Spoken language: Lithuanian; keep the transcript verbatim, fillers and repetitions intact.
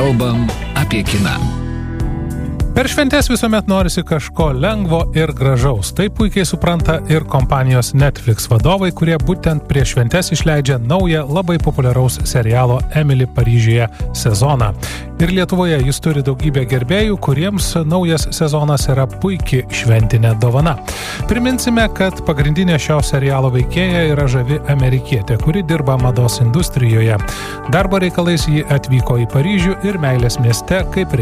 Kalbam apie kiną. Per šventes visuomet norisi kažko lengvo ir gražaus. Tai puikiai supranta ir kompanijos Netflix vadovai, kurie būtent prieš šventes išleidžia naują labai populiaraus serialo Emily Paryžiuje sezoną. Ir Lietuvoje jis turi daugybę gerbėjų, kuriems naujas sezonas yra puikiai šventinė dovana. Priminsime, kad pagrindinė šio serialo veikėja yra žavi amerikietė, kuri dirba mados industrijoje. Darbo reikalais ji atvyko į Paryžių ir meilės mieste kaip